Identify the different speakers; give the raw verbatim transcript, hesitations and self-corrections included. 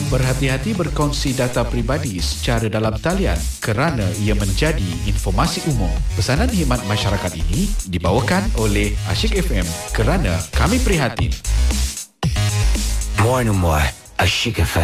Speaker 1: Berhati-hati berkongsi data peribadi secara dalam talian kerana ia menjadi informasi umum. Pesanan khidmat masyarakat ini dibawakan oleh Asyik F M kerana kami prihatin.
Speaker 2: Moi, no moi, Asyik F M.